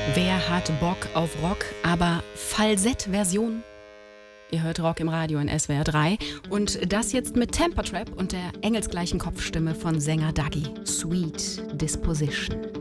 Wer hat Bock auf Rock, aber Falsett-Version? Ihr hört Rock im Radio in SWR 3 und das jetzt mit Temper Trap und der engelsgleichen Kopfstimme von Sänger Dagi. Sweet Disposition.